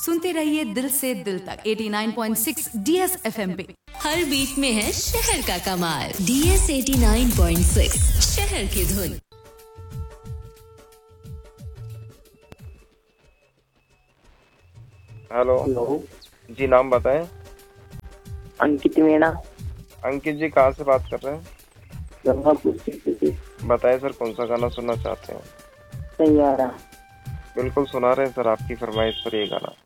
सुनते रहिए दिल से दिल तक 89.6 DS FM पे। हर बीट में है शहर का कमाल। DS 89.6 शहर की धुन। हेलो। जी नाम बताएं। अंकित मीणा। अंकित जी कहाँ से बात कर रहे हैं? गंगापुर से। बताएं सर, कौन सा गाना सुनना चाहते हैं? सैयारा। बिल्कुल सुना रहे हैं सर, आपकी फरमाइश पर ये गाना।